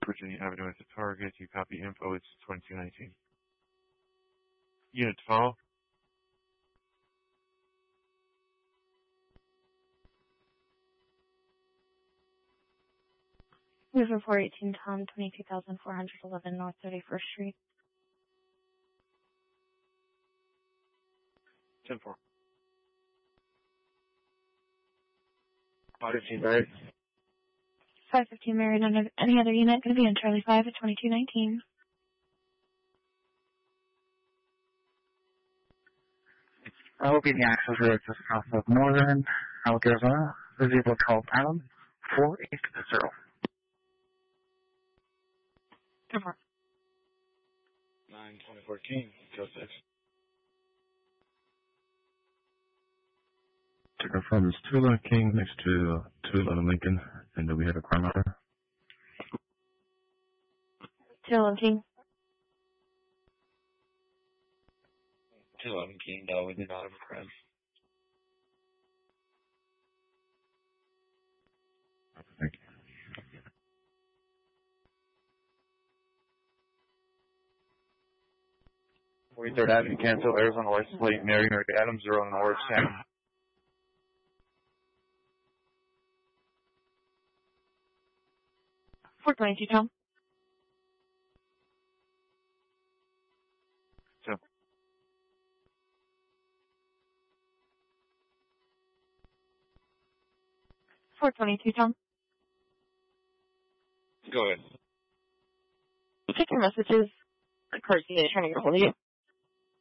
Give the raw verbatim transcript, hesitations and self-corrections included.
Virginia Avenue as a target. You copy info. It's twenty-two nineteen. Unit to follow. Mover four eighteen Tom, twenty-two thousand four hundred eleven North thirty-first Street. ten four. five fifteen Mary. five fifteen Mary, none of any other unit going to be in Charlie five at twenty-two nineteen. I will be the access road just south of Northern, Alec, Arizona. The vehicle called Adam four eight zero. ten four. nine twenty fourteen. Go six. To confirm, it's two eleven King next to uh, two eleven Lincoln, and then we have a crime matter. two eleven King. two eleven King, no, we do not have a crime. Thank you. forty-third Avenue, Canfield, Arizona, license plate, Mary Mary Adams, zero North, Sam. four twenty-two Tom. So. four twenty-two Tom. Go ahead. Take your messages. The car's trying to get a hold of you.